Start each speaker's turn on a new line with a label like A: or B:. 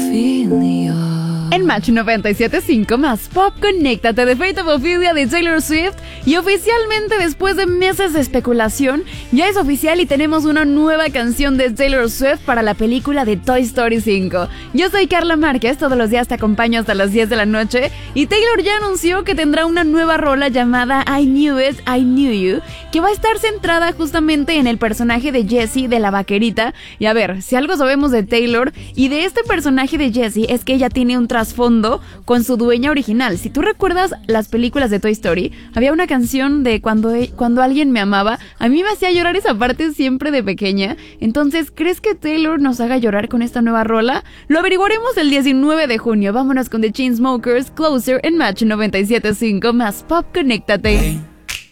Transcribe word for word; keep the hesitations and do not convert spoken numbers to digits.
A: En Match noventa y siete punto cinco más Pop, conéctate de Fate of Ophelia de Taylor Swift. Y oficialmente, después de meses de especulación, ya es oficial y tenemos una nueva canción de Taylor Swift para la película de Toy Story cinco. Yo soy Carla Márquez, todos los días te acompaño hasta las diez de la noche. Y Taylor ya anunció que tendrá una nueva rola llamada I Knew It, I Knew You, que va a estar centrada justamente en el personaje de Jessie de la vaquerita. Y a ver, si algo sabemos de Taylor y de este personaje de Jessie es que ella tiene un trasfondo con su dueña original. Si tú recuerdas las películas de Toy Story, había una canción de cuando, cuando alguien me amaba. A mí me hacía llorar esa parte siempre de pequeña. Entonces, ¿crees que Taylor nos haga llorar con esta nueva rola? Lo averiguaremos el diecinueve de junio. Vámonos con The Chainsmokers, Closer en Match noventa y siete punto cinco más Pop, conéctate.